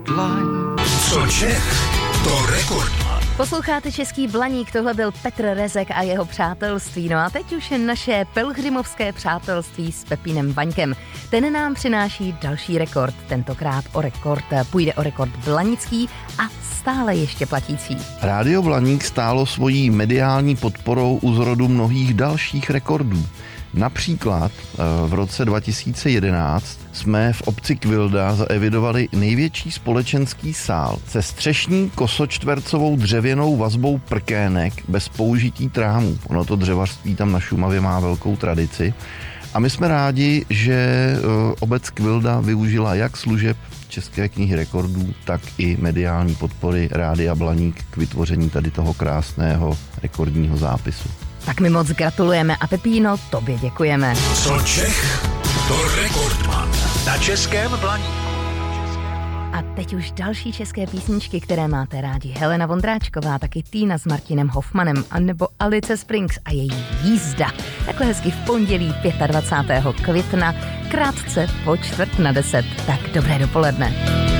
Dlaň. Co Čech, to Rekordman. Posloucháte Český Blaník, tohle byl Petr Rezek a jeho přátelství. No a teď už je naše pelhřimovské přátelství s Pepínem Vaňkem. Ten nám přináší další rekord, tentokrát půjde o rekord blanický a stále ještě platící. Rádio Blaník stálo svojí mediální podporou u zrodu mnohých dalších rekordů. Například v roce 2011 jsme v obci Kvilda zaevidovali největší společenský sál se střešní kosočtvercovou dřevěnou vazbou prkének bez použití trámů. Ono to dřevařství tam na Šumavě má velkou tradici. A my jsme rádi, že obec Kvilda využila jak služeb České knihy rekordů, tak i mediální podpory Rádia Blaník k vytvoření tady toho krásného rekordního zápisu. Tak my moc gratulujeme a Pepíno, tobě děkujeme. Co Čech, to Rekordman. Na Českém Blaníku. A teď už další české písničky, které máte rádi. Helena Vondráčková, taky Týna s Martinem Hoffmanem, anebo Alice Springs a její Jízda. Takhle hezky v pondělí 25. května, krátce po 9:45. Tak dobré dopoledne.